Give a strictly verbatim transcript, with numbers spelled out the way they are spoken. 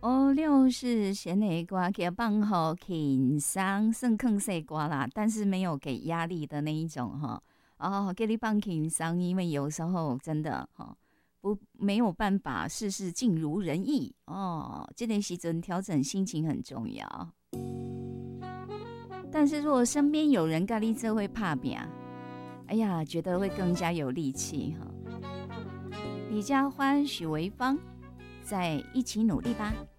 哦，六是弦的歌，给放好轻松，算更细歌啦，但是没有给压力的那一种哈。哦，给你放轻松，因为有时候真的哈不没有办法事事尽如人意哦。这个时阵调整心情很重要。但是如果身边有人跟你这会怕拼，哎呀，觉得会更加有力气哈。李佳欢、许维芳，在一起努力吧。